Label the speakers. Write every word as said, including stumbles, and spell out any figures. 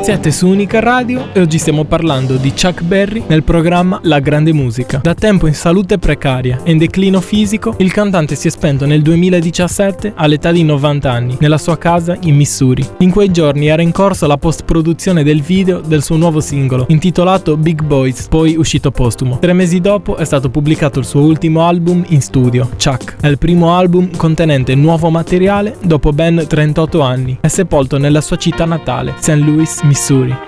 Speaker 1: Siete su Unica Radio e oggi stiamo parlando di Chuck Berry nel programma La Grande Musica. Da tempo in salute precaria e in declino fisico, il cantante si è spento nel duemiladiciassette all'età di novanta anni, nella sua casa in Missouri. In quei giorni era in corso la post-produzione del video del suo nuovo singolo, intitolato Big Boys, poi uscito postumo. Tre mesi dopo è stato pubblicato il suo ultimo album in studio, Chuck. È il primo album contenente nuovo materiale dopo ben trentotto anni. È sepolto nella sua città natale, Saint Louis, Missouri.